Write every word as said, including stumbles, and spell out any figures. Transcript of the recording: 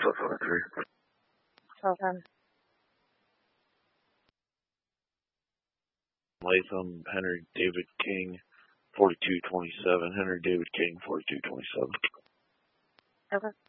four four three. Okay. Latham, Henry David King, forty-two twenty-seven. Henry David King, forty-two twenty-seven. Okay.